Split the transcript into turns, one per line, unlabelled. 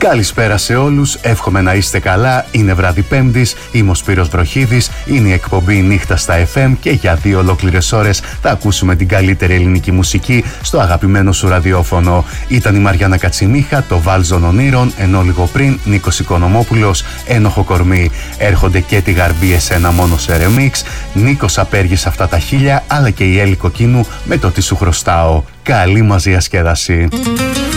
Καλησπέρα σε όλους, εύχομαι να είστε καλά. Είναι βράδυ Πέμπτης, είμαι ο Σπύρος Βροχίδης, είναι η εκπομπή Νύχτα στα FM και για 2 ολόκληρες ώρες θα ακούσουμε την καλύτερη ελληνική μουσική στο αγαπημένο σου ραδιόφωνο. Ήταν η Μαριάννα Κατσιμίχα, το Βάλζον Ονείρων, ενώ λίγο πριν Νίκος Οικονομόπουλος, Ένοχο Κορμί. Έρχονται και τη Γαρμπή εσένα μόνο σε ρεμίξ, Νίκος Απέργης αυτά τα χίλια, αλλά και η Έλλη Κοκκίνου με το τι σου χρωστάω. Καλή μας διασκέδαση.